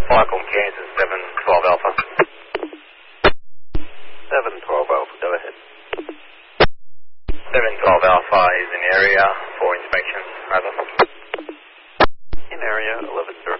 Michael Kansas 712 Alpha. 712 Alpha, go ahead. 712 Alpha is in area for inspection. Over. In area, 11-0.